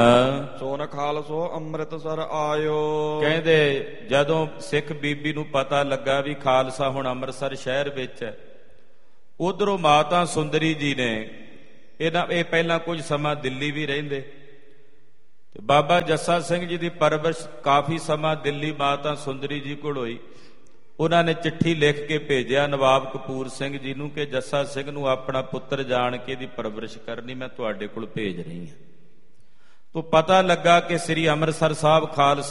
ਸੋਨ ਖਾਲਸੋ ਅੰਮ੍ਰਿਤਸਰ ਆਇਓ। ਕਹਿੰਦੇ ਜਦੋਂ ਸਿੱਖ ਬੀਬੀ ਨੂੰ ਪਤਾ ਲੱਗਾ ਵੀ ਖਾਲਸਾ ਹੁਣ ਅੰਮ੍ਰਿਤਸਰ ਸ਼ਹਿਰ ਵਿੱਚ ਹੈ, ਉਧਰੋਂ ਮਾਤਾ ਸੁੰਦਰੀ ਜੀ ਨੇ ਇਹ ਪਹਿਲਾਂ ਕੁਝ ਸਮਾਂ ਦਿੱਲੀ ਵੀ ਰਹਿੰਦੇ ਤੇ ਬਾਬਾ ਜੱਸਾ ਸਿੰਘ ਜੀ ਦੀ ਪਰਵਰਿਸ਼ ਕਾਫੀ ਸਮਾਂ ਦਿੱਲੀ ਮਾਤਾ ਸੁੰਦਰੀ ਜੀ ਕੋਲ ਹੋਈ। ਉਹਨਾਂ ਨੇ ਚਿੱਠੀ ਲਿਖ ਕੇ ਭੇਜਿਆ ਨਵਾਬ ਕਪੂਰ ਸਿੰਘ ਜੀ ਨੂੰ ਕਿ ਜੱਸਾ ਸਿੰਘ ਨੂੰ ਆਪਣਾ ਪੁੱਤਰ ਜਾਣ ਕੇ ਇਹਦੀ ਪਰਵਰਿਸ਼ ਕਰਨੀ ਮੈਂ ਤੁਹਾਡੇ ਕੋਲ ਭੇਜ ਰਹੀ ਹਾਂ। ਤੋਂ ਪਤਾ ਲੱਗਾ ਕਿ ਸ੍ਰੀ ਅੰਮ੍ਰਿਤਸਰ ਸਾਹਿਬ ਖਾਲਸਾ